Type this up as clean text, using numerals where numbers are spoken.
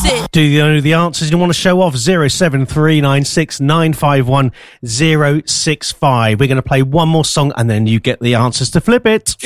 Do you know the answers you want to show off? 07396951065. We're going to play one more song and then you get the answers to flip it.